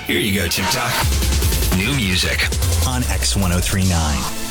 Here you go, TikTok. New music on X1039.